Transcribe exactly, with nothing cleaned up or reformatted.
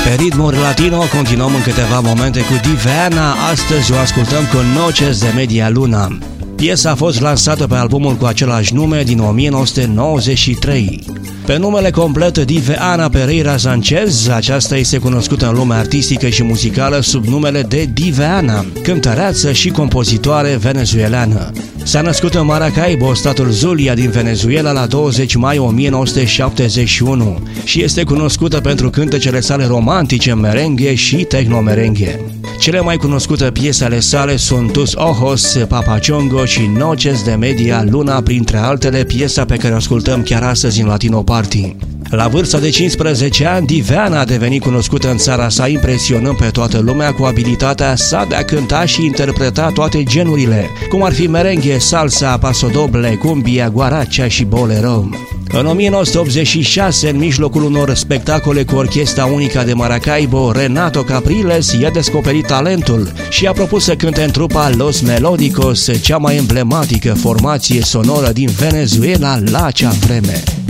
Pe ritmuri latino continuăm în câteva momente cu Diveana. Astăzi o ascultăm cu Noches de Media Luna. Piesa a fost lansată pe albumul cu același nume din o mie nouă sute nouăzeci și trei. Pe numele complet Diveana Pereira Sanchez, aceasta este cunoscută în lumea artistică și muzicală sub numele de Diveana, cântăreață și compozitoare venezuelană. S-a născut în Maracaibo, statul Zulia din Venezuela, la douăzeci mai o mie nouă sute șaptezeci și unu și este cunoscută pentru cântecele sale romantice, merengue și tehno-merengue. Cele mai cunoscute piese ale sale sunt Tus Ojos, Papachongo și Noches de Media Luna, printre altele, piesa pe care o ascultăm chiar astăzi în Latino Party. La vârsta de cincisprezece ani, Diveana a devenit cunoscută în țara sa, impresionând pe toată lumea cu abilitatea sa de a cânta și interpreta toate genurile, cum ar fi merengue, salsa, pasodoble, cumbia, guaracha și bolero. În o mie nouă sute optzeci și șase, în mijlocul unor spectacole cu Orchestra Unica de Maracaibo, Renato Capriles i-a descoperit talentul și a propus să cânte în trupa Los Melodicos, cea mai emblematică formație sonoră din Venezuela la acea vreme.